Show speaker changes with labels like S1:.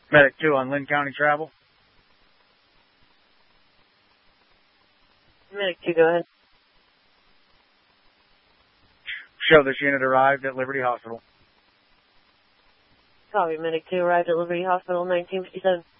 S1: Medic 2 on Lynn County Travel.
S2: Medic 2, go ahead.
S1: Show this unit arrived at Liberty Hospital.
S2: Copy, Medic 2 arrived at Liberty Hospital, 1957.